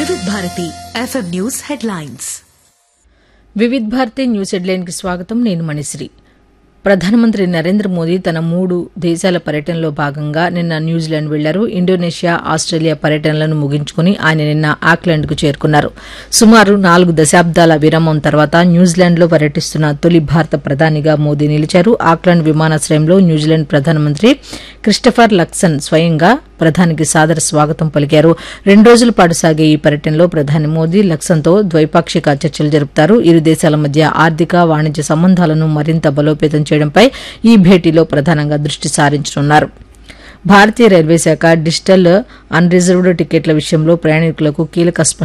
వివిధ Bharati FM news headlines. వివిధ Bharati news headline కి స్వాగతం. నేను మణిశ్రీ. ప్రధానమంత్రి నరేంద్ర మోదీ తన 3 దేశాల పర్యటనలో భాగంగా నిన్న న్యూజిలాండ్ వెళ్లారు. ఇండోనేషియా, ఆస్ట్రేలియా పర్యటనలను ముగించుకుని ఆయన నిన్న ఆక్లాండ్కు చేరుకున్నారు. సుమారు 4 దశాబ్దాల విరామం తర్వాత న్యూజిలాండ్లో పర్యటిస్తున్న తొలి భారత ప్రధానిగా మోదీ నిలిచారు. ఆక్లాండ్ విమానాశ్రయంలో న్యూజిలాండ్ ప్రధానమంత్రి క్రిస్టఫర్ లక్సన్ స్వయంగా ప్రధానికి సాదర స్వాగతం పలికారు. 2 రోజుల పాటు సాగే ఈ పర్యటనలో ప్రధాని మోదీ లక్సన్తో ద్వైపాక్షిక చర్చలు జరుపుతారు. ఇరు దేశాల మధ్య ఆర్థిక, వాణిజ్య సంబంధాలను మరింత బలోపేతం చేయడంపై ఈ భేటీలో ప్రధానంగా దృష్టి సారించనున్నారు. భారతీయ రైల్వే శాఖ డిజిటల్ అన్ రిజర్వ్డ్ టికెట్ల విషయంలో ప్రయాణికులకు కీలక